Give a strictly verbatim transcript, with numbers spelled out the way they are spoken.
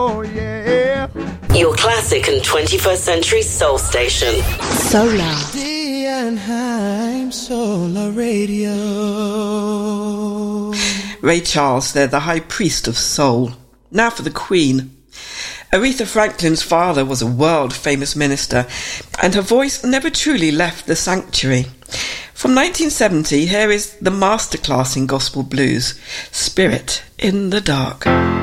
Oh, yeah. Your classic and twenty-first century soul station. Solar. D and Heim Solar Radio. Ray Charles, they're the high priest of soul. Now for the Queen. Aretha Franklin's father was a world-famous minister, and her voice never truly left the sanctuary. From nineteen seventy, here is the masterclass in gospel blues, Spirit in the Dark.